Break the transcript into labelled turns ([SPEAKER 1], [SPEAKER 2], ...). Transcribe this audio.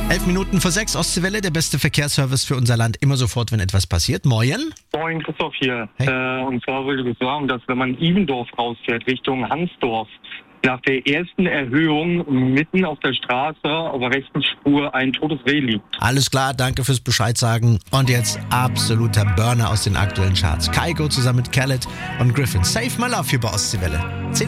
[SPEAKER 1] 5:11 Ostseewelle, der beste Verkehrsservice für unser Land, immer sofort, wenn etwas passiert. Moin.
[SPEAKER 2] Moin, Christoph hier.
[SPEAKER 1] Hey.
[SPEAKER 2] Und zwar wollte ich sagen, dass wenn man Ibendorf rausfährt, Richtung Hansdorf, nach der ersten Erhöhung mitten auf der Straße auf der rechten Spur ein totes Reh liegt.
[SPEAKER 1] Alles klar, danke fürs Bescheid sagen. Und jetzt absoluter Burner aus den aktuellen Charts. Kygo zusammen mit Khaled und Griffin. Save My Love hier bei Ostseewelle.